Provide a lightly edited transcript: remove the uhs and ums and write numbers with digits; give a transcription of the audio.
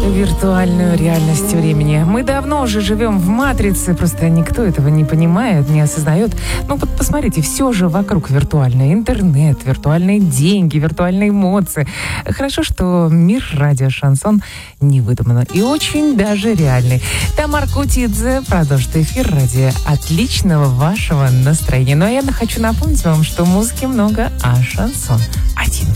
виртуальную реальность времени. Мы давно уже живем в матрице, просто никто этого не понимает, не осознает. Ну, вот посмотрите, все же вокруг виртуальное. Интернет, виртуальные деньги, виртуальные эмоции. Хорошо, что мир радио «Шансон» не выдуман и очень даже реальный. Тамара Кутидзе продолжит эфир ради отличного вашего настроения. Ну, а я хочу напомнить вам, что музыки много, а шансон один.